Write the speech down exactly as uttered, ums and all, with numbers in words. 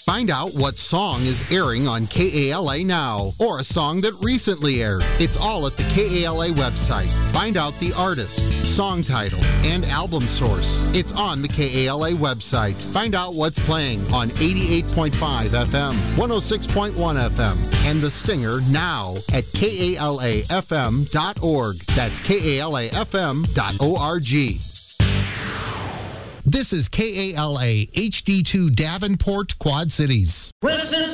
Find out what song is airing on K A L A now, or a song that recently aired. It's all at the K A L A website. Find out the artist, song title, and album source. It's on the K A L A website. Find out what's playing on eighty-eight point five F M, one oh six point one F M, and The Stinger now at K A L A F M dot org. That's K A L A F M dot org. This is K A L A H D two Davenport, Quad Cities. Well, since